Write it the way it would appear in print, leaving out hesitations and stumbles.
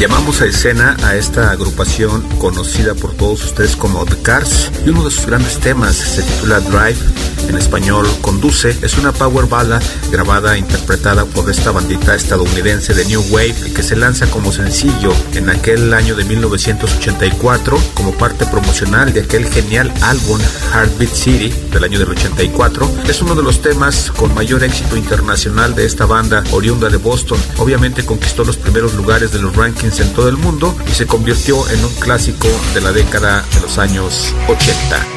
Llamamos a escena a esta agrupación conocida por todos ustedes como The Cars, y uno de sus grandes temas se titula Drive, en español Conduce. Es una power ballad grabada e interpretada por esta bandita estadounidense de New Wave, que se lanza como sencillo en aquel año de 1984 como parte promocional de aquel genial álbum Heartbeat City del año del 84. Es uno de los temas con mayor éxito internacional de esta banda oriunda de Boston. Obviamente conquistó los primeros lugares de los rankings en todo el mundo y se convirtió en un clásico de la década de los años 80.